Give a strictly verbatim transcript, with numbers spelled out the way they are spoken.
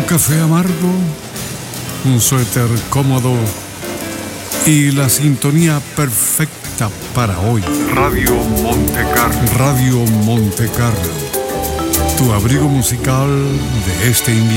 café amargo, un suéter cómodo y la sintonía perfecta para hoy. Radio Monte Carlo. Radio Monte Carlo, tu abrigo musical de este invierno.